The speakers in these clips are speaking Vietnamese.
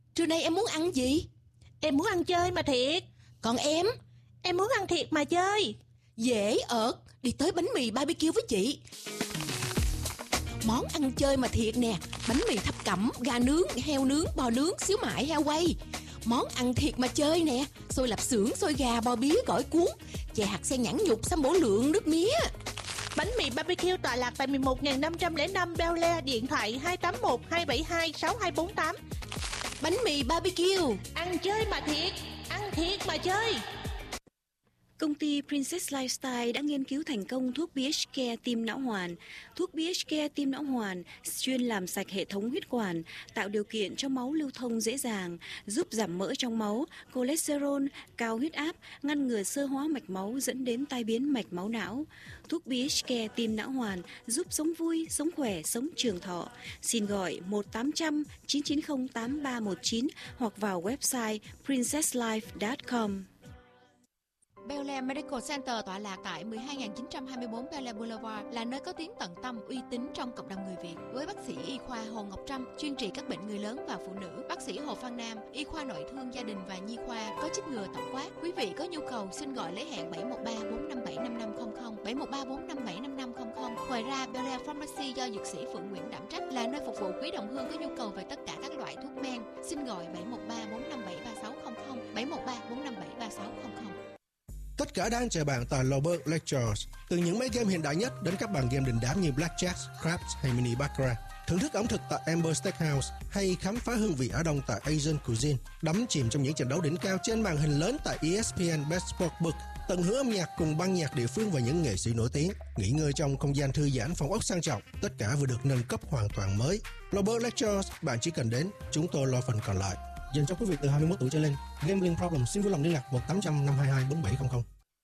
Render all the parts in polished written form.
trưa nay em muốn ăn gì? Em muốn ăn chơi mà thiệt. Còn em? Em muốn ăn thiệt mà chơi. Dễ ợt, đi tới bánh mì BBQ với chị. Món ăn chơi mà thiệt nè, bánh mì thập cẩm, gà nướng, heo nướng, bò nướng, xíu mại, heo quay. Món ăn thiệt mà chơi nè, xôi lạp xưởng, xôi gà, bò bía, gỏi cuốn, chè hạt sen nhãn nhục, sâm bổ lượng, nước mía. Bánh mì BBQ tọa lạc tại 11.505 Bel Air, điện thoại 281-272-6248. Bánh mì BBQ, ăn chơi mà thiệt, ăn thiệt mà chơi. Công ty Princess Lifestyle đã nghiên cứu thành công thuốc BH Care tim não hoàn. Thuốc BH Care tim não hoàn chuyên làm sạch hệ thống huyết quản, tạo điều kiện cho máu lưu thông dễ dàng, giúp giảm mỡ trong máu, cholesterol, cao huyết áp, ngăn ngừa xơ hóa mạch máu dẫn đến tai biến mạch máu não. Thuốc BH Care tim não hoàn giúp sống vui, sống khỏe, sống trường thọ. Xin gọi 1-800-990-8319 hoặc vào website princesslife.com. Bel Air Medical Center tọa lạc tại 12.924 Bel Air Boulevard là nơi có tiếng tận tâm, uy tín trong cộng đồng người Việt. Với bác sĩ y khoa Hồ Ngọc Trâm chuyên trị các bệnh người lớn và phụ nữ, bác sĩ Hồ Phan Nam y khoa nội thương gia đình và nhi khoa có chích ngừa tổng quát. Quý vị có nhu cầu xin gọi lấy hẹn 713-457-5500, 713-457-5500. Ngoài ra, Bel Air Pharmacy do dược sĩ Phượng Nguyễn đảm trách là nơi phục vụ quý đồng hương có nhu cầu về tất cả các loại thuốc men. Xin gọi 713-457-3600, 713-457-3600. Tất cả đang chờ bạn tại Lobert Lectures. Từ những máy game hiện đại nhất đến các bàn game đình đám như Blackjack, Craps hay Mini Baccarat. Thưởng thức ẩm thực tại Amber Steakhouse hay khám phá hương vị Á Đông tại Asian Cuisine. Đắm chìm trong những trận đấu đỉnh cao trên màn hình lớn tại ESPN Bet Sportsbook. Tận hưởng âm nhạc cùng ban nhạc địa phương và những nghệ sĩ nổi tiếng. Nghỉ ngơi trong không gian thư giãn, phòng ốc sang trọng. Tất cả vừa được nâng cấp hoàn toàn mới. Lobert Lectures, bạn chỉ cần đến, chúng tôi lo phần còn lại. Dành cho quý vị từ 21 tuổi trở lên. Gambling problem xin vui lòng liên lạc 1-800-522-4700.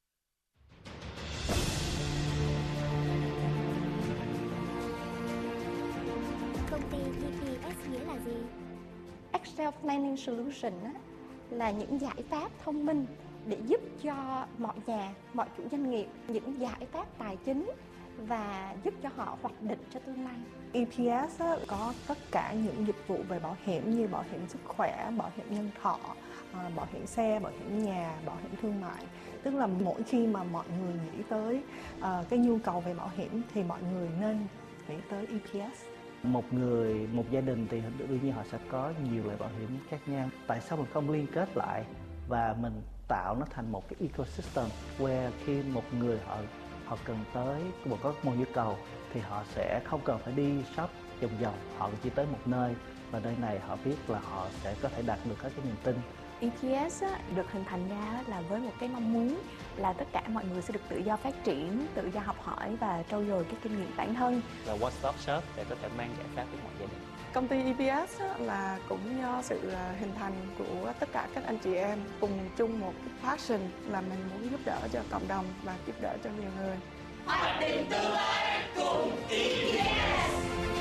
Công ty GPS nghĩa là gì? Excel Planning Solution là những giải pháp thông minh để giúp cho mọi nhà, mọi chủ doanh nghiệp những giải pháp tài chính và giúp cho họ hoạch định cho tương lai. EPS có tất cả những dịch vụ về bảo hiểm như bảo hiểm sức khỏe, bảo hiểm nhân thọ, bảo hiểm xe, bảo hiểm nhà, bảo hiểm thương mại. Tức là mỗi khi mà mọi người nghĩ tới cái nhu cầu về bảo hiểm thì mọi người nên nghĩ tới EPS. Một gia đình thì đương nhiên họ sẽ có nhiều loại bảo hiểm khác nhau. Tại sao mình không liên kết lại và mình tạo nó thành một cái ecosystem where khi một người họ cần tới có một nhu cầu thì họ sẽ không cần phải đi shop vòng, họ chỉ tới một nơi và nơi này họ biết là họ sẽ có thể đạt được các cái niềm tin. EPS được hình thành ra là với một cái mong muốn là tất cả mọi người sẽ được tự do phát triển, tự do học hỏi và trau dồi cái kinh nghiệm bản thân. Là one stop shop để có thể mang giải pháp đến mọi gia đình. Công ty EPS là cũng do sự hình thành của tất cả các anh chị em cùng chung một passion là mình muốn giúp đỡ cho cộng đồng và giúp đỡ cho nhiều người. Hoạch định tương lai cùng EPS.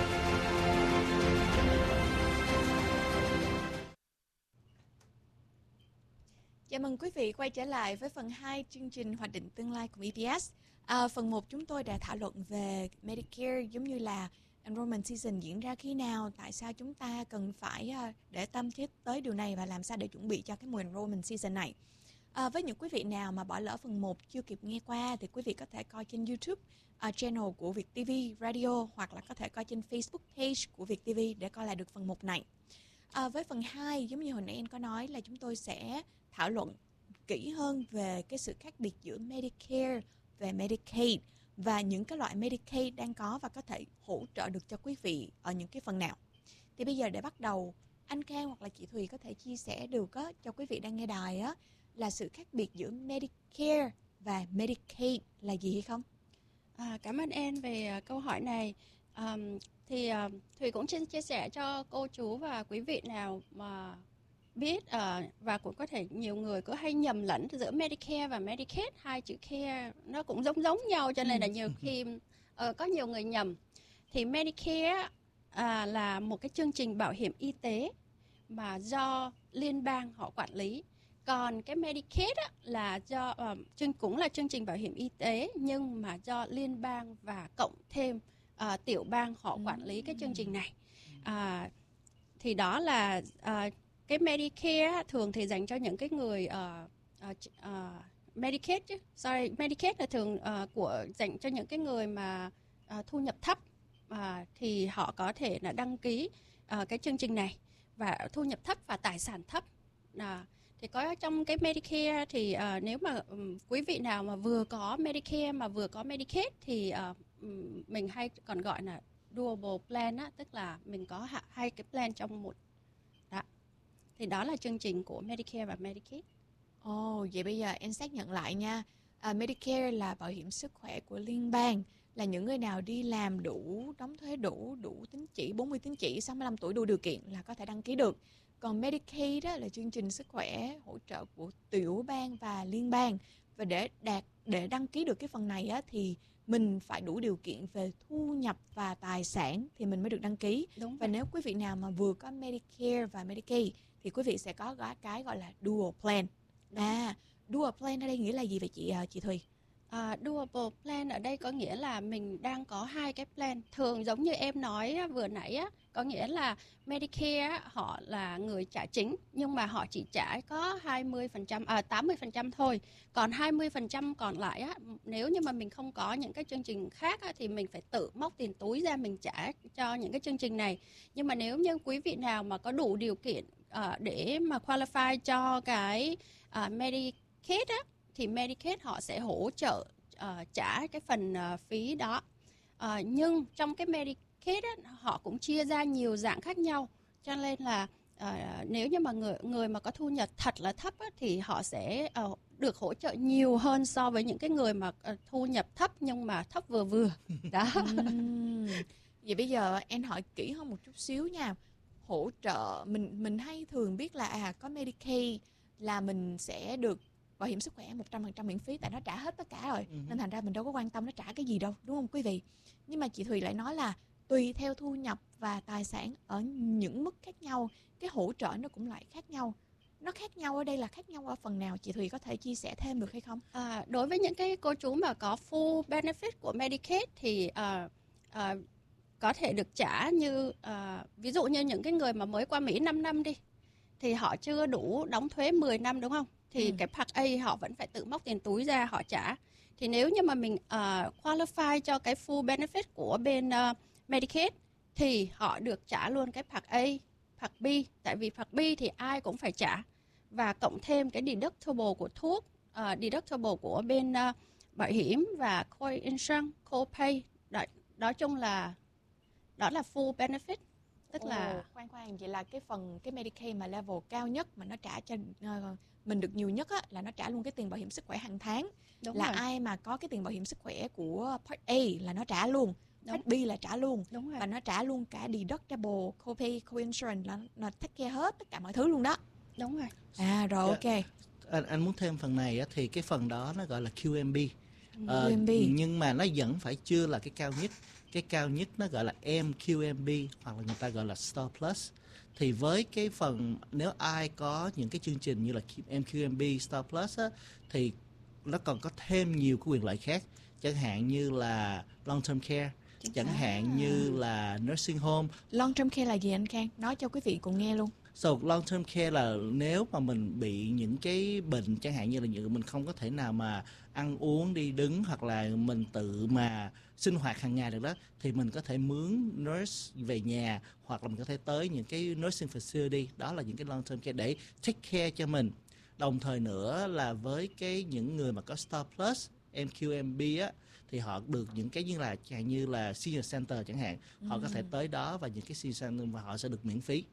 Chào mừng quý vị quay trở lại với phần 2 chương trình Hoạch định tương lai cùng EPS. Phần 1 chúng tôi đã thảo luận về Medicare, giống như là enrollment season diễn ra khi nào, tại sao chúng ta cần phải để tâm tới điều này và làm sao để chuẩn bị cho cái mùa enrollment season này. Với những quý vị nào mà bỏ lỡ phần 1 chưa kịp nghe qua thì quý vị có thể coi trên YouTube channel của Việt TV Radio hoặc là có thể coi trên Facebook page của Việt TV để coi lại được phần 1 này. Với phần 2, giống như hồi nãy em có nói là chúng tôi sẽ thảo luận kỹ hơn về cái sự khác biệt giữa Medicare và Medicaid và những cái loại Medicaid đang có và có thể hỗ trợ được cho quý vị ở những cái phần nào. Thì bây giờ để bắt đầu, anh Khang hoặc là chị Thùy có thể chia sẻ được cho quý vị đang nghe đài là sự khác biệt giữa Medicare và Medicaid là gì hay không? Cảm ơn em về câu hỏi này. Thùy cũng chia sẻ cho cô chú và quý vị nào mà biết và cũng có thể nhiều người có hay nhầm lẫn giữa Medicare và Medicaid. Hai chữ care nó cũng giống nhau cho nên là nhiều khi có nhiều người nhầm. Thì Medicare là một cái chương trình bảo hiểm y tế mà do liên bang họ quản lý. Còn cái Medicaid là cũng là chương trình bảo hiểm y tế nhưng mà do liên bang và cộng thêm tiểu bang họ quản lý cái chương trình này. Thì đó là cái Medicare thường thì dành cho những cái người Medicaid chứ. Medicaid là thường dành cho những cái người mà thu nhập thấp, thì họ có thể là đăng ký cái chương trình này, và thu nhập thấp và tài sản thấp. Thì có trong cái Medicare thì nếu mà quý vị nào mà vừa có Medicare mà vừa có Medicaid thì mình hay còn gọi là dual plan á, tức là mình có hai cái plan trong một. Đó. Thì đó là chương trình của Medicare và Medicaid. Vậy bây giờ em xác nhận lại nha. Medicare là bảo hiểm sức khỏe của liên bang, là những người nào đi làm đủ, đóng thuế đủ tín chỉ, 40 tín chỉ, 65 tuổi đủ điều kiện là có thể đăng ký được. Còn Medicaid đó là chương trình sức khỏe hỗ trợ của tiểu bang và liên bang. Và để đăng ký được cái phần này á, thì mình phải đủ điều kiện về thu nhập và tài sản thì mình mới được đăng ký. Đúng. Và nếu quý vị nào mà vừa có Medicare và Medicaid thì quý vị sẽ có cái gọi là dual plan. Dual plan ở đây nghĩa là gì vậy chị Thùy? Dual plan ở đây có nghĩa là mình đang có hai cái plan. Thường giống như em nói vừa nãy á, có nghĩa là Medicare họ là người trả chính, nhưng mà họ chỉ trả có 80% thôi. Còn 20% còn lại á, nếu như mà mình không có những cái chương trình khác á, thì mình phải tự móc tiền túi ra mình trả cho những cái chương trình này. Nhưng mà nếu như quý vị nào mà có đủ điều kiện để mà qualify cho cái Medicaid á, thì Medicaid họ sẽ hỗ trợ trả cái phần phí đó. Nhưng trong cái Medicaid á, họ cũng chia ra nhiều dạng khác nhau. Cho nên là nếu như mà người mà có thu nhập thật là thấp á, thì họ sẽ được hỗ trợ nhiều hơn so với những cái người mà thu nhập thấp nhưng mà thấp vừa vừa. Đó. Vậy bây giờ em hỏi kỹ hơn một chút xíu nha. Hỗ trợ mình hay thường biết là có Medicaid là mình sẽ được bảo hiểm sức khỏe 100% miễn phí, tại nó trả hết tất cả rồi. Nên thành ra mình đâu có quan tâm nó trả cái gì đâu, đúng không quý vị? Nhưng mà chị Thùy lại nói là tùy theo thu nhập và tài sản ở những mức khác nhau, cái hỗ trợ nó cũng lại khác nhau. Nó khác nhau ở đây là khác nhau ở phần nào? Chị Thùy có thể chia sẻ thêm được hay không? Đối với những cái cô chú mà có full benefit của Medicaid thì có thể được trả như ví dụ như những cái người mà mới qua Mỹ 5 năm đi, thì họ chưa đủ đóng thuế 10 năm đúng không? Thì cái Part A họ vẫn phải tự móc tiền túi ra họ trả. Thì nếu như mà mình qualify cho cái full benefit của bên Medicaid thì họ được trả luôn cái Part A, Part B. Tại vì Part B thì ai cũng phải trả. Và cộng thêm cái deductible của thuốc, deductible của bên bảo hiểm và co-insurance, co-pay. Nói chung là đó là full benefit. Tức là khoan vậy là cái Medicaid mà level cao nhất mà nó trả cho mình được nhiều nhất á, là nó trả luôn cái tiền bảo hiểm sức khỏe hàng tháng. Đúng là rồi. ai mà có cái tiền bảo hiểm sức khỏe của Part A là nó trả luôn, Part B là trả luôn. Đúng rồi. Và nó trả luôn cả deductible, co-pay, co-insurance, là nó take care hết tất cả mọi thứ luôn đó. Đúng rồi. Rồi ok. Anh muốn thêm phần này á, thì cái phần đó nó gọi là QMB. QMB. Nhưng mà nó vẫn phải chưa là cái cao nhất. Cái cao nhất nó gọi là MQMB, hoặc là người ta gọi là Star Plus. Thì với cái phần, nếu ai có những cái chương trình như là MQMB, Star Plus á, thì nó còn có thêm nhiều cái quyền lợi khác. Chẳng hạn như là long term care, chẳng hạn như là nursing home. Long term care là gì anh Khang? Nói cho quý vị cùng nghe luôn. So long term care là nếu mà mình bị những cái bệnh, chẳng hạn như là mình không có thể nào mà ăn uống đi đứng, hoặc là mình tự mà sinh hoạt hàng ngày được đó, thì mình có thể mướn nurse về nhà, hoặc là mình có thể tới những cái nursing facility. Đó là những cái long term care để take care cho mình. Đồng thời nữa là với những người mà có Star Plus, MQMB á, thì họ được những cái như là senior center chẳng hạn. Họ có thể tới đó, và những cái senior center mà họ sẽ được miễn phí.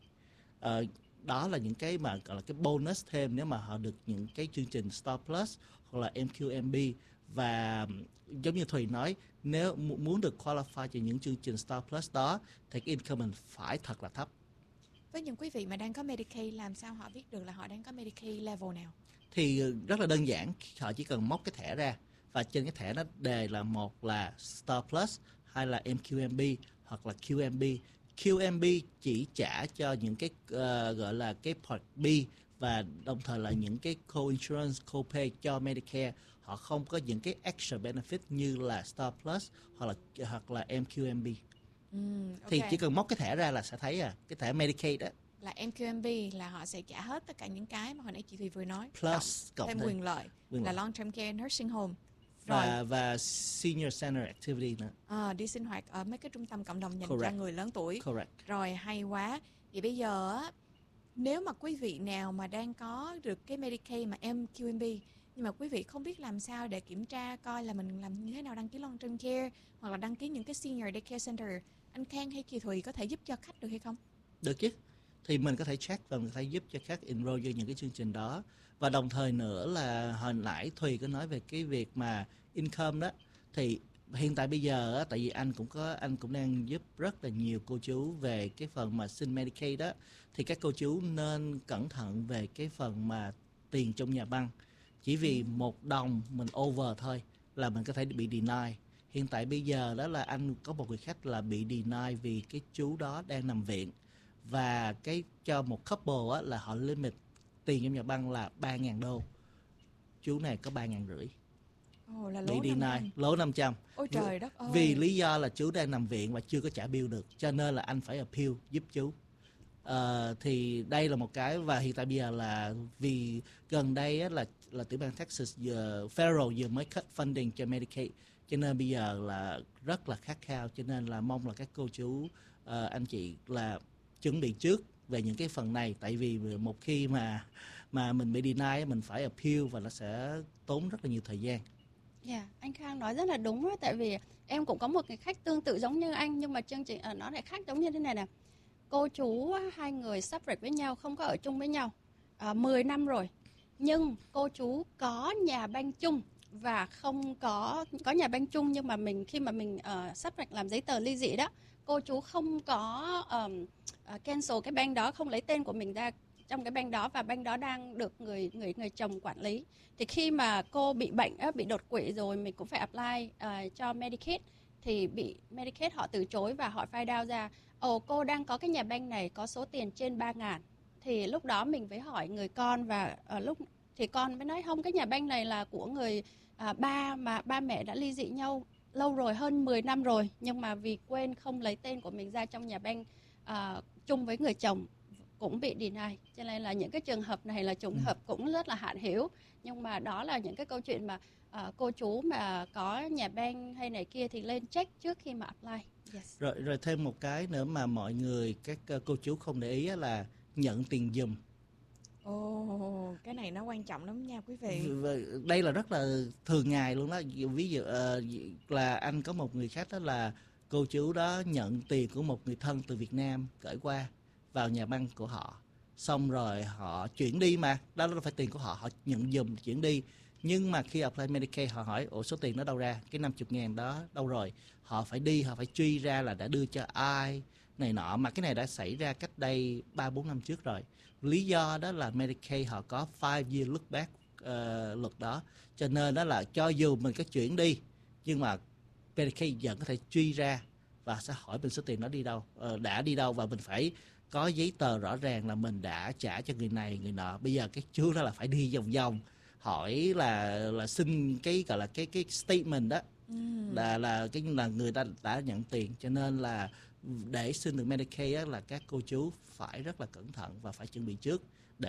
Đó là những cái mà gọi là cái bonus thêm nếu mà họ được những cái chương trình Star Plus hoặc là MQMB. Và giống như Thùy nói, nếu muốn được qualify cho những chương trình Star Plus đó thì cái income mình phải thật là thấp. Với những quý vị mà đang có Medicaid, làm sao họ biết được là họ đang có Medicaid level nào? Thì rất là đơn giản, họ chỉ cần móc cái thẻ ra, và trên cái thẻ nó đề là một là Star Plus, hay là MQMB, hoặc là QMB. QMB chỉ trả cho những cái gọi là cái Part B, và đồng thời là những cái co-insurance, co-pay cho Medicare. Họ không có những cái extra benefit như là Star Plus hoặc là MQMB. Thì chỉ cần móc cái thẻ ra là sẽ thấy cái thẻ Medicaid đó. là MQMB là họ sẽ trả hết tất cả những cái mà hồi nãy chị Thùy vừa nói, Plus cộng thêm quyền lợi là long term care nursing home và senior center activity nữa. Đi sinh hoạt ở mấy cái trung tâm cộng đồng dành Correct. cho người lớn tuổi. Correct. Rồi, hay quá. Vậy bây giờ á, nếu mà quý vị nào mà đang có được cái Medicaid mà MQMB, nhưng mà quý vị không biết làm sao để kiểm tra coi là mình làm như thế nào đăng ký long term care hoặc là đăng ký những cái senior daycare center, anh Khang hay chị Thùy có thể giúp cho khách được hay không? Được chứ. Thì mình có thể check và mình có thể giúp cho khách enroll vô những cái chương trình đó. Và đồng thời nữa là hồi nãy Thùy có nói về cái việc mà income đó, thì hiện tại bây giờ á, tại vì anh cũng đang giúp rất là nhiều cô chú về cái phần mà xin Medicaid đó, thì các cô chú nên cẩn thận về cái phần mà tiền trong nhà băng. Chỉ vì $1 mình over thôi là mình có thể bị deny. Hiện tại bây giờ đó là anh có một người khách là bị deny vì cái chú đó đang nằm viện, và cái cho một couple á, là họ limit tiền trong nhà băng là $3,000. Chú này có 3,500. Là bị deny, lỗ 500. Ôi trời đất ơi. Vì lý do là chú đang nằm viện và chưa có trả bill được, cho nên là anh phải appeal giúp chú. Thì đây là một cái, và hiện tại bây giờ là vì gần đây á, là tiểu bang Texas federal vừa mới cut funding cho Medicaid, cho nên bây giờ là rất là khát khao, cho nên là mong là các cô chú anh chị là chuẩn bị trước về những cái phần này, tại vì một khi mà mình bị deny mình phải appeal và nó sẽ tốn rất là nhiều thời gian. Anh Khang nói rất là đúng đó, tại vì em cũng có một cái khách tương tự giống như anh, nhưng mà chương trình nó lại khác giống như thế này nè. Cô chú hai người separate với nhau, không có ở chung với nhau 10 năm rồi, nhưng cô chú có nhà banh chung và không có nhà banh chung, nhưng mà khi mà mình separate làm giấy tờ ly dị đó, cô chú không có cancel cái banh đó, không lấy tên của mình ra trong cái banh đó, và banh đó đang được người chồng quản lý. Thì khi mà cô bị bệnh bị đột quỵ rồi, mình cũng phải apply cho Medicaid, thì bị Medicaid họ từ chối và họ find out ra cô đang có cái nhà banh này có số tiền trên 3.000. Thì lúc đó mình phải hỏi người con, và lúc thì con mới nói không, cái nhà banh này là của người ba mà ba mẹ đã ly dị nhau lâu rồi, hơn 10 năm rồi, nhưng mà vì quên không lấy tên của mình ra trong nhà banh chung với người chồng cũng bị deny. Cho nên là những cái trường hợp này là trường hợp cũng rất là hạn hữu, nhưng mà đó là những cái câu chuyện mà cô chú mà có nhà banh hay này kia thì lên check trước khi mà apply. Yes. Rồi thêm một cái nữa mà mọi người, các cô chú không để ý là nhận tiền giùm. Cái này nó quan trọng lắm nha quý vị. Đây là rất là thường ngày luôn đó. Ví dụ là anh có một người khách đó là cô chú đó nhận tiền của một người thân từ Việt Nam gửi qua vào nhà băng của họ, xong rồi họ chuyển đi, mà đó là phải tiền của họ, họ nhận giùm chuyển đi. Nhưng mà khi apply Medicaid họ hỏi số tiền đó đâu ra, cái 50.000 đó đâu rồi, họ phải đi, họ phải truy ra là đã đưa cho ai này nọ, mà cái này đã xảy ra cách đây 3-4 năm trước rồi. Lý do đó là Medicaid họ có 5 year look back luật đó, cho nên đó là cho dù mình có chuyển đi nhưng mà Medicaid vẫn có thể truy ra và sẽ hỏi mình số tiền đó đi đâu, đã đi đâu, và mình phải có giấy tờ rõ ràng là mình đã trả cho người này người nọ. Bây giờ cái chú đó là phải đi vòng vòng hỏi là xin cái gọi là cái statement đó, là người ta đã nhận tiền. Cho nên là để xin được Medicaid á, là các cô chú phải rất là cẩn thận và phải chuẩn bị trước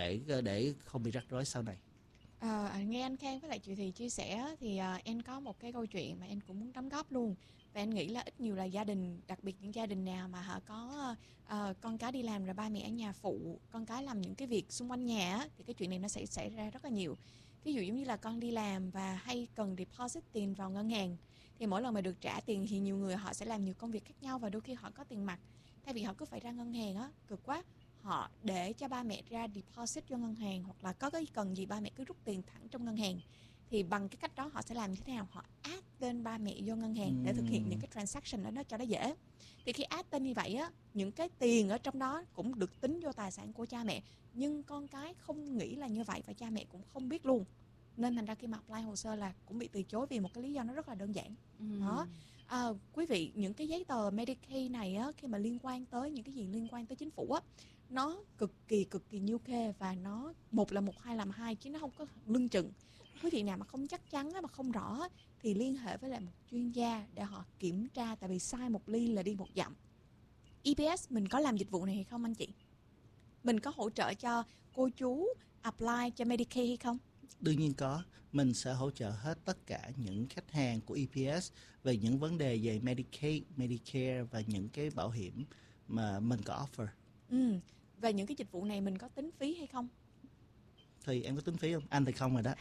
để không bị rắc rối sau này. Nghe anh Khang với lại chị Thùy chia sẻ thì em có một cái câu chuyện mà em cũng muốn đóng góp luôn. Và em nghĩ là ít nhiều là gia đình, đặc biệt những gia đình nào mà họ có con cái đi làm rồi ba mẹ ở nhà phụ con cái làm những cái việc xung quanh nhà á, thì cái chuyện này nó sẽ xảy ra rất là nhiều. Ví dụ giống như là con đi làm và hay cần deposit tiền vào ngân hàng, thì mỗi lần mà được trả tiền thì nhiều người họ sẽ làm nhiều công việc khác nhau, và đôi khi họ có tiền mặt, thay vì họ cứ phải ra ngân hàng á, cực quá, họ để cho ba mẹ ra deposit cho ngân hàng, hoặc là có cái cần gì ba mẹ cứ rút tiền thẳng trong ngân hàng. Thì bằng cái cách đó họ sẽ làm như thế nào? Họ add tên ba mẹ vô ngân hàng để thực hiện những cái transaction đó nó cho nó dễ. Thì khi add tên như vậy á, những cái tiền ở trong đó cũng được tính vô tài sản của cha mẹ, nhưng con cái không nghĩ là như vậy và cha mẹ cũng không biết luôn. Nên thành ra khi mà apply hồ sơ là cũng bị từ chối vì một cái lý do nó rất là đơn giản. Đó. Quý vị, những cái giấy tờ Medicaid này á, khi mà liên quan tới những cái gì liên quan tới chính phủ á, nó cực kỳ nhiêu khê, và nó một là một, hai làm hai, chứ nó không có lưng chừng. Quý vị nào mà không chắc chắn mà không rõ thì liên hệ với lại một chuyên gia để họ kiểm tra, tại vì sai một ly là đi một dặm. EPS mình có làm dịch vụ này hay không anh chị? mình có hỗ trợ cho cô chú apply cho Medicaid hay không? Đương nhiên có. Mình sẽ hỗ trợ hết tất cả những khách hàng của EPS về những vấn đề về Medicaid, Medicare và những cái bảo hiểm mà mình có offer. Về những cái dịch vụ này mình có tính phí hay không? Thì em có tính phí không? Anh thì không rồi đó.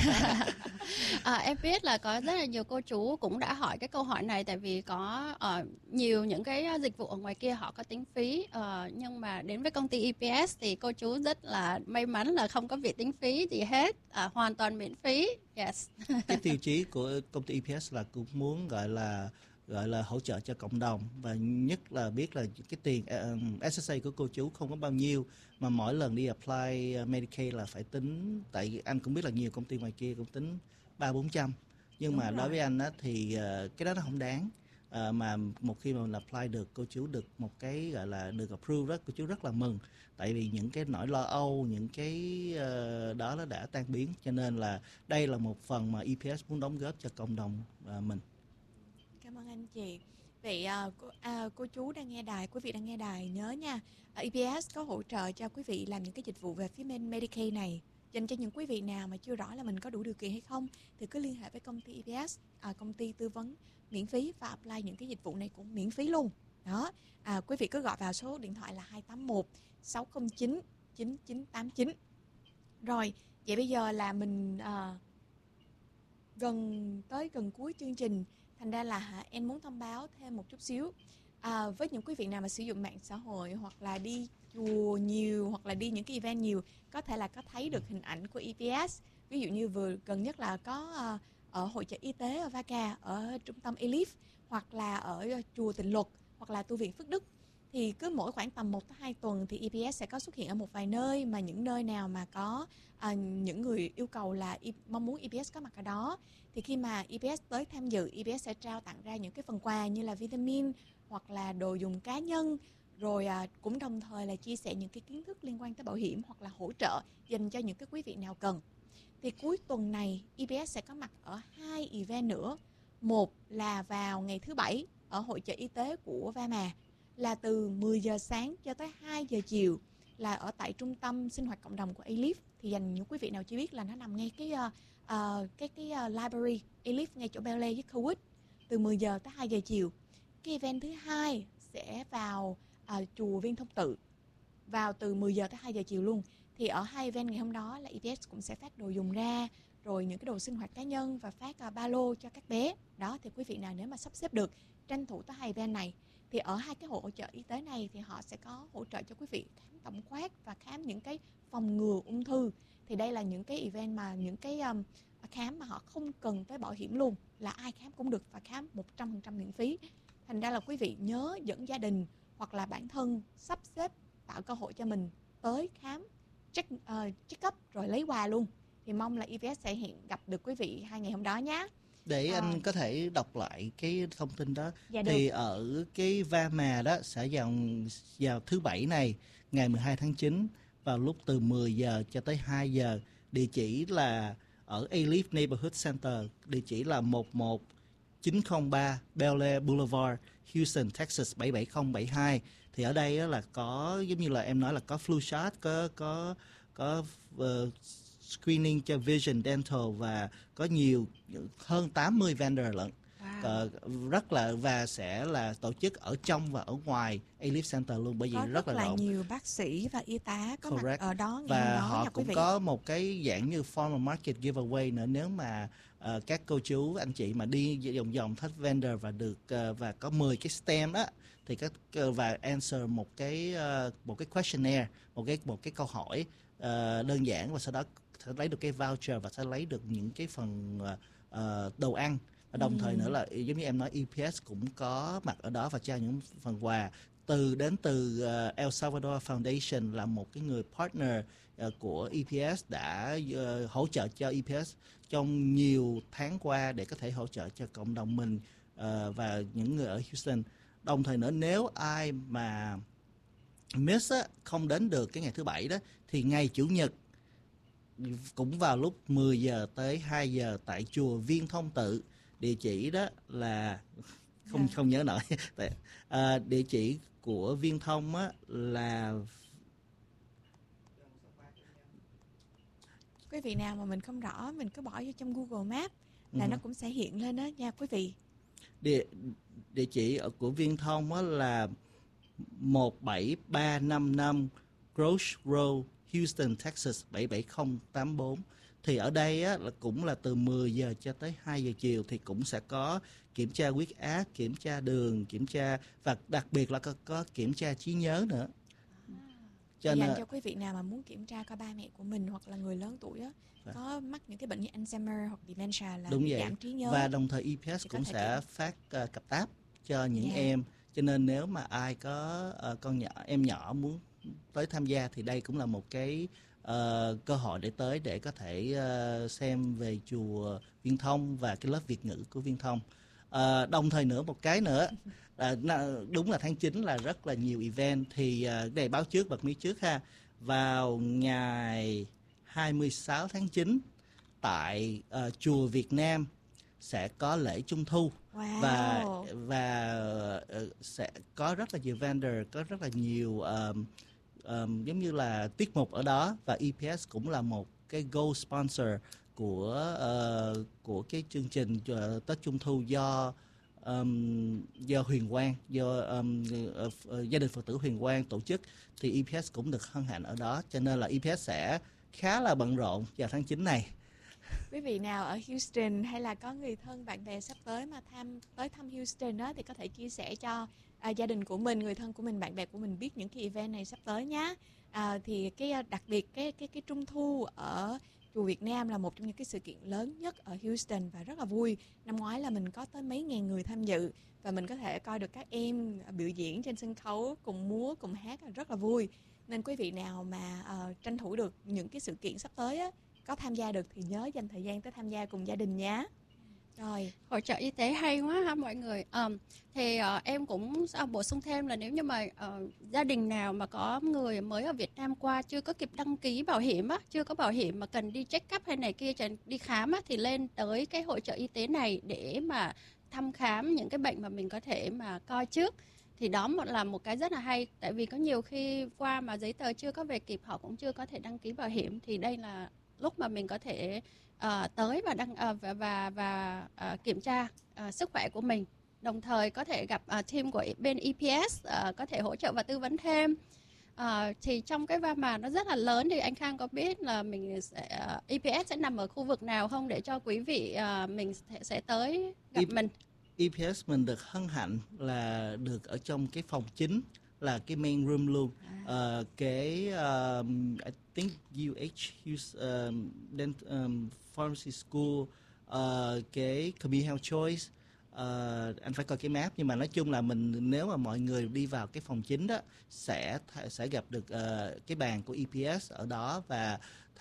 Em biết là có rất là nhiều cô chú cũng đã hỏi cái câu hỏi này, tại vì có nhiều những cái dịch vụ ở ngoài kia họ có tính phí, nhưng mà đến với công ty EPS thì cô chú rất là may mắn là không có việc tính phí gì hết, hoàn toàn miễn phí. Yes. Cái tiêu chí của công ty EPS là cũng muốn gọi là hỗ trợ cho cộng đồng, và nhất là biết là cái tiền SSA của cô chú không có bao nhiêu, mà mỗi lần đi apply Medicaid là phải tính, tại anh cũng biết là nhiều công ty ngoài kia cũng tính 300-400, nhưng Đúng mà rồi. đối với anh á, thì cái đó nó không đáng. Mà một khi mà mình apply được, cô chú được một cái gọi là được approve đó, cô chú rất là mừng, tại vì những cái nỗi lo âu, những cái đó nó đã tan biến, cho nên là đây là một phần mà EPS muốn đóng góp cho cộng đồng mình. Cảm ơn anh chị. Vậy cô chú đang nghe đài, quý vị đang nghe đài nhớ nha, EPS có hỗ trợ cho quý vị làm những cái dịch vụ về phía Medicaid này. Dành cho những quý vị nào mà chưa rõ là mình có đủ điều kiện hay không thì cứ liên hệ với công ty EPS, công ty tư vấn miễn phí và apply những cái dịch vụ này cũng miễn phí luôn. Đó, quý vị cứ gọi vào số điện thoại là 281 609 9989. Rồi, vậy bây giờ là mình gần cuối chương trình, thành ra là em muốn thông báo thêm một chút xíu. Với những quý vị nào mà sử dụng mạng xã hội hoặc là đi chùa nhiều hoặc là đi những cái event nhiều, có thể là có thấy được hình ảnh của EPS. Ví dụ như vừa gần nhất là có ở hội chợ y tế ở Vaca, ở trung tâm Elif, hoặc là ở chùa Tịnh Luật, hoặc là tu viện Phước Đức. Thì cứ mỗi khoảng tầm 1-2 tuần thì EPS sẽ có xuất hiện ở một vài nơi, mà những nơi nào mà có những người yêu cầu là mong muốn EPS có mặt ở đó, thì khi mà EPS tới tham dự, EPS sẽ trao tặng ra những cái phần quà như là vitamin hoặc là đồ dùng cá nhân, rồi cũng đồng thời là chia sẻ những cái kiến thức liên quan tới bảo hiểm hoặc là hỗ trợ dành cho những cái quý vị nào cần. Thì cuối tuần này EPS sẽ có mặt ở 2 event nữa. Một là vào ngày thứ Bảy ở hội chợ y tế của Vama, là từ 10 giờ sáng cho tới 2 giờ chiều, là ở tại trung tâm sinh hoạt cộng đồng của Elif. Thì dành những quý vị nào chưa biết là nó nằm ngay cái library Elif ngay chỗ Bel Air với Cowood, từ 10 giờ tới 2 giờ chiều. Cái event thứ hai sẽ vào chùa Viên Thông Tự, vào từ 10 giờ tới 2 giờ chiều luôn. Thì ở 2 event ngày hôm đó là EPS cũng sẽ phát đồ dùng ra, rồi những cái đồ sinh hoạt cá nhân và phát ba lô cho các bé. Đó, thì quý vị nào nếu mà sắp xếp được tranh thủ tới 2 event này, thì ở 2 cái hỗ trợ y tế này thì họ sẽ có hỗ trợ cho quý vị khám tổng quát và khám những cái phòng ngừa ung thư. Thì đây là những cái event mà những cái khám mà họ không cần tới bảo hiểm luôn, là ai khám cũng được và khám 100% miễn phí. Thành ra là quý vị nhớ dẫn gia đình hoặc là bản thân sắp xếp tạo cơ hội cho mình tới khám, check up rồi lấy quà luôn. Thì mong là EPS sẽ hẹn gặp được quý vị 2 ngày hôm đó nhé. Để anh có thể đọc lại cái thông tin đó. Dạ, thì được. ở cái Vama đó sẽ vào thứ Bảy này, ngày 12 tháng 9, vào lúc từ 10 giờ cho tới 2 giờ. Địa chỉ là ở Elif Neighborhood Center, địa chỉ là 11903 Bel Air Boulevard, Houston, Texas 77072. Thì ở đây là có, giống như là em nói, là có flu shot, có screening cho vision, dental, và có hơn 80 vendor lận. Rất là, và sẽ là tổ chức ở trong và ở ngoài Elif Center luôn, bởi vì có rất là rộng. nhiều bác sĩ và y tá có Correct. mặt ở đó ngày Và hôm đó họ nha, cũng quý vị. có một cái dạng như farmer market giveaway nữa, nếu mà các cô chú anh chị mà đi vòng thách vendor và được và có 10 cái stem đó, thì và answer một cái questionnaire, một cái câu hỏi đơn giản, và sau đó sẽ lấy được cái voucher và sẽ lấy được những cái phần đồ ăn. Và đồng thời nữa là giống như em nói, EPS cũng có mặt ở đó và trao những phần quà đến từ El Salvador Foundation, là một cái người partner của EPS, đã hỗ trợ cho EPS trong nhiều tháng qua để có thể hỗ trợ cho cộng đồng mình và những người ở Houston. Đồng thời nữa, nếu ai mà miss không đến được cái ngày thứ Bảy đó, thì ngày Chủ nhật cũng vào lúc 10 giờ tới 2 giờ tại chùa Viên Thông Tự. Địa chỉ đó là không nhớ nổi. Địa chỉ của Viên Thông á là Quý vị nào mà mình không rõ, mình cứ bỏ vô trong Google Maps là nó cũng sẽ hiện lên đó nha quý vị. Địa chỉ của Viễn Thông là 17355 Grosse Road, Houston, Texas 77084. Thì ở đây là cũng là từ 10 giờ cho tới 2 giờ chiều thì cũng sẽ có kiểm tra huyết áp, kiểm tra đường, kiểm tra và đặc biệt là có kiểm tra trí nhớ nữa. Dành cho quý vị nào mà muốn kiểm tra coi ba mẹ của mình hoặc là người lớn tuổi có mắc những cái bệnh như Alzheimer hoặc dementia là giảm trí nhớ. Và đồng thời EPS cũng sẽ phát cặp táp cho những em. Cho nên nếu mà ai có em nhỏ muốn tới tham gia thì đây cũng là một cái cơ hội để tới để có thể xem về chùa Viễn Thông và cái lớp Việt ngữ của Viễn Thông. Đồng thời nữa một cái nữa đúng là tháng 9 là rất là nhiều event thì để báo trước bật mí trước ha. Vào ngày 26 tháng 9 tại chùa Việt Nam sẽ có lễ Trung Thu. Và sẽ có rất là nhiều vendor, có rất là nhiều giống như là tiết mục ở đó, và EPS cũng là một cái gold sponsor của cái chương trình Tết Trung Thu do Huyền Quang, do gia đình Phật tử Huyền Quang tổ chức, thì EPS cũng được hân hạnh ở đó, cho nên là EPS sẽ khá là bận rộn vào tháng 9 này. Quý vị nào ở Houston hay là có người thân bạn bè sắp tới mà tới thăm Houston đó thì có thể chia sẻ cho gia đình của mình, người thân của mình, bạn bè của mình biết những cái event này sắp tới nhé. Thì cái đặc biệt cái Trung Thu ở chùa Việt Nam là một trong những cái sự kiện lớn nhất ở Houston và rất là vui. Năm ngoái là mình có tới mấy ngàn người tham dự và mình có thể coi được các em biểu diễn trên sân khấu cùng múa cùng hát là rất là vui. Nên quý vị nào mà tranh thủ được những cái sự kiện sắp tới á, có tham gia được thì nhớ dành thời gian tới tham gia cùng gia đình nhé. Rồi, hỗ trợ y tế hay quá ha mọi người. Thì em cũng bổ sung thêm là nếu như mà gia đình nào mà có người mới ở Việt Nam qua chưa có kịp đăng ký bảo hiểm á, chưa có bảo hiểm mà cần đi check up hay này kia, đi khám á, thì lên tới cái hỗ trợ y tế này để mà thăm khám những cái bệnh mà mình có thể mà coi trước. Thì đó là một cái rất là hay, tại vì có nhiều khi qua mà giấy tờ chưa có về kịp, họ cũng chưa có thể đăng ký bảo hiểm, thì đây là lúc mà mình có thể tới và kiểm tra sức khỏe của mình, đồng thời có thể gặp team của bên EPS có thể hỗ trợ và tư vấn thêm. Thì trong cái mà nó rất là lớn thì anh Khang có biết là mình EPS sẽ nằm ở khu vực nào không, để cho quý vị mình sẽ tới gặp mình. EPS mình được hân hạnh là được ở trong cái phòng chính, là cái main room luôn. Cái I think Pharmacy School, cái Community Health Choice, anh phải coi cái map, nhưng mà nói chung là mình, nếu mà mọi người đi vào cái phòng chính đó sẽ gặp được cái bàn của EPS ở đó, và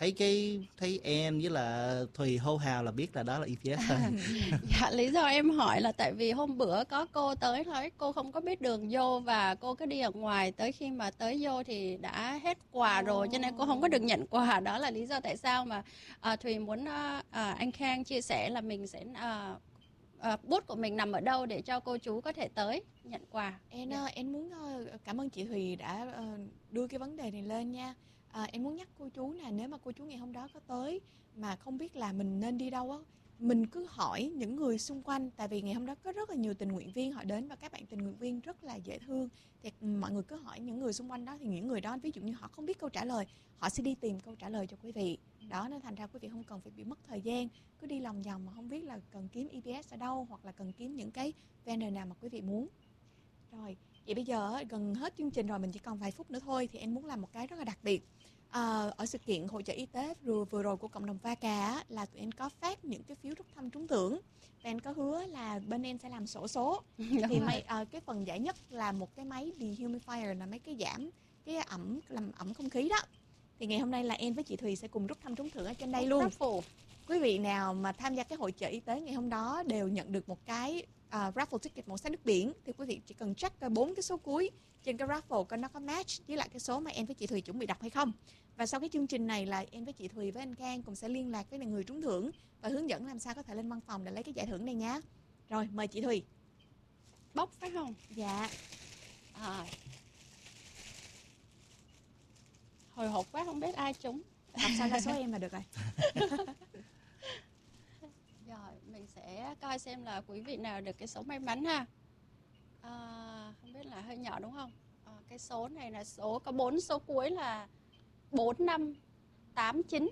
thấy em với là Thùy hô hào là biết là đó là EPS thôi. Dạ, lý do em hỏi là tại vì hôm bữa có cô tới thôi, cô không có biết đường vô và cô cứ đi ở ngoài, tới khi mà tới vô thì đã hết quà rồi, cho nên cô không có được nhận quà. Đó là lý do tại sao mà Thùy muốn anh Khang chia sẻ là mình sẽ booth của mình nằm ở đâu để cho cô chú có thể tới nhận quà. Em muốn cảm ơn chị Thùy đã đưa cái vấn đề này lên nha. Em muốn nhắc cô chú là nếu mà cô chú ngày hôm đó có tới mà không biết là mình nên đi đâu á, mình cứ hỏi những người xung quanh, tại vì ngày hôm đó có rất là nhiều tình nguyện viên họ đến và các bạn tình nguyện viên rất là dễ thương. Thì mọi người cứ hỏi những người xung quanh đó, thì những người đó ví dụ như họ không biết câu trả lời, họ sẽ đi tìm câu trả lời cho quý vị. Đó, nên thành ra quý vị không cần phải bị mất thời gian cứ đi lòng vòng mà không biết là cần kiếm EPS ở đâu, hoặc là cần kiếm những cái vendor nào mà quý vị muốn. Rồi, vậy bây giờ gần hết chương trình rồi, mình chỉ còn vài phút nữa thôi, thì em muốn làm một cái rất là đặc biệt. Ở sự kiện hỗ trợ y tế vừa rồi của cộng đồng VACA là tụi em có phát những cái phiếu rút thăm trúng thưởng, và em có hứa là bên em sẽ làm xổ số. Thì cái phần giải nhất là một cái máy dehumidifier, là mấy cái giảm cái làm ẩm không khí đó. Thì ngày hôm nay là em với chị Thùy sẽ cùng rút thăm trúng thưởng ở trên đây luôn. Quý vị nào mà tham gia cái hội chợ y tế ngày hôm đó đều nhận được một cái raffle ticket màu xanh nước biển. Thì quý vị chỉ cần check 4 cái số cuối trên cái raffle coi nó có match với lại cái số mà em với chị Thùy chuẩn bị đọc hay không. Và sau cái chương trình này là em với chị Thùy với anh Khang cũng sẽ liên lạc với người trúng thưởng và hướng dẫn làm sao có thể lên văn phòng để lấy cái giải thưởng này nhé. Rồi, mời chị Thùy. Bóc phải không? Dạ. Hồi hộp quá không biết ai trúng. Đọc sau ra số em là được rồi. Rồi, mình sẽ coi xem là quý vị nào được cái số may mắn ha. Không biết là hơi nhỏ đúng không? Cái số này là số có 4 số cuối là 4589.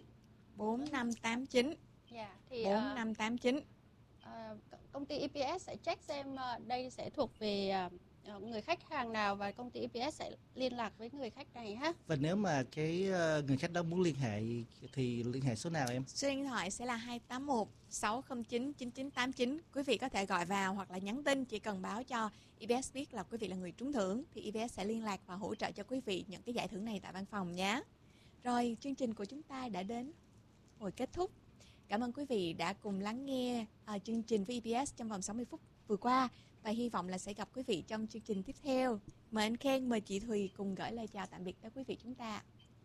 4589. Dạ, thì 4589. Công ty EPS sẽ check xem đây sẽ thuộc về người khách hàng nào và công ty EPS sẽ liên lạc với người khách này ha. Và nếu mà cái người khách đó muốn liên hệ thì liên hệ số nào em? Số điện thoại sẽ là 281 609 9989. Quý vị có thể gọi vào hoặc là nhắn tin, chỉ cần báo cho EPS biết là quý vị là người trúng thưởng thì EPS sẽ liên lạc và hỗ trợ cho quý vị nhận cái giải thưởng này tại văn phòng nhé. Rồi, chương trình của chúng ta đã đến hồi kết thúc. Cảm ơn quý vị đã cùng lắng nghe chương trình với EPS trong vòng 60 phút vừa qua và hy vọng là sẽ gặp quý vị trong chương trình tiếp theo. Mời anh Ken, mời chị Thùy cùng gửi lời chào tạm biệt tới quý vị chúng ta.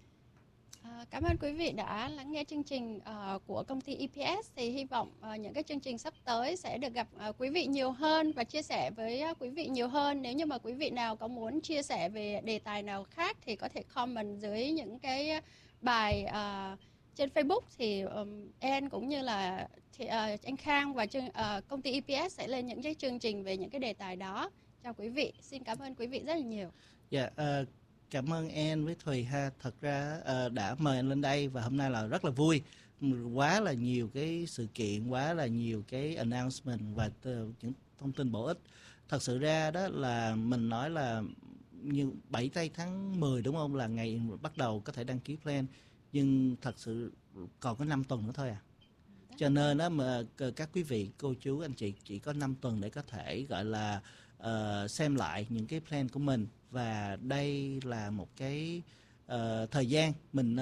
Cảm ơn quý vị đã lắng nghe chương trình của công ty EPS. Thì hy vọng những cái chương trình sắp tới sẽ được gặp quý vị nhiều hơn và chia sẻ với quý vị nhiều hơn. Nếu như mà quý vị nào có muốn chia sẻ về đề tài nào khác thì có thể comment dưới những cái bài trên Facebook thì em cũng như là anh Khang và công ty EPS sẽ lên những cái chương trình về những cái đề tài đó cho quý vị. Xin cảm ơn quý vị rất là nhiều. Dạ, cảm ơn Ann với Thùy ha. Thật ra đã mời anh lên đây và hôm nay là rất là vui. Quá là nhiều cái sự kiện, quá là nhiều cái announcement và những thông tin bổ ích. Thật sự ra đó là mình nói là như 7 tháng 10 đúng không, là ngày bắt đầu có thể đăng ký plan, nhưng thật sự còn có 5 tuần nữa thôi à. Cho nên đó mà các quý vị, cô chú, anh chị chỉ có 5 tuần để có thể gọi là xem lại những cái plan của mình, và đây là một cái thời gian mình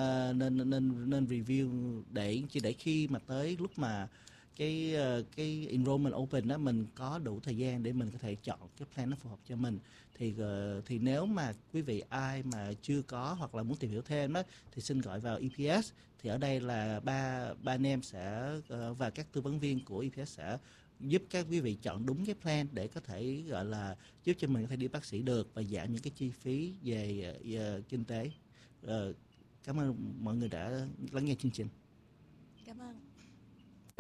nên review để khi mà tới lúc mà cái enrollment open đó mình có đủ thời gian để mình có thể chọn cái plan nó phù hợp cho mình. Thì nếu mà quý vị ai mà chưa có hoặc là muốn tìm hiểu thêm đó thì xin gọi vào EPS. Thì ở đây là ba anh em sẽ và các tư vấn viên của EPS sẽ giúp các quý vị chọn đúng cái plan để có thể gọi là giúp cho mình có thể đi bác sĩ được và giảm những cái chi phí về kinh tế. Cảm ơn mọi người đã lắng nghe chương trình. Cảm ơn.